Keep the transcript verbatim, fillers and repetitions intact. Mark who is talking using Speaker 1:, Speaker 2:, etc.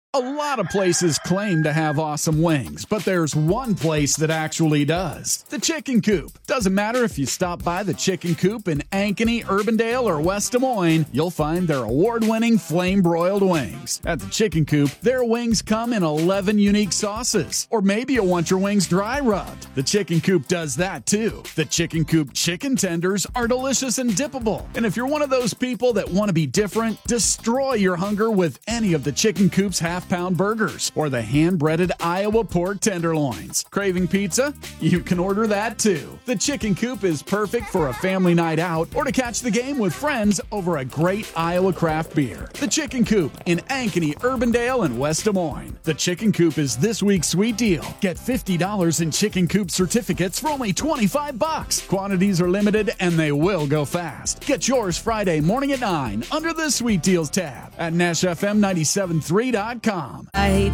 Speaker 1: A lot of places claim to have awesome wings, but there's one place that actually does. The Chicken Coop. Doesn't matter if you stop by the Chicken Coop in Ankeny, Urbandale, or West Des Moines, you'll find their award-winning flame-broiled wings. At the Chicken Coop, their wings come in eleven unique sauces. Or maybe you want your wings dry rubbed. The Chicken Coop does that too. The Chicken Coop chicken tenders are delicious and dippable. And if you're one of those people that want to be different, destroy your hunger with any of the Chicken Coop's half pound burgers or the hand-breaded Iowa pork tenderloins. Craving pizza? You can order that too. The Chicken Coop is perfect for a family night out or to catch the game with friends over a great Iowa craft beer. The Chicken Coop in Ankeny, Urbandale, and West Des Moines. The Chicken Coop is this week's sweet deal. Get fifty dollars in Chicken Coop certificates for only twenty-five bucks. Quantities are limited and they will go fast. Get yours Friday morning at nine under the Sweet Deals tab at Nash F M ninety-seven point three dot com.
Speaker 2: I hate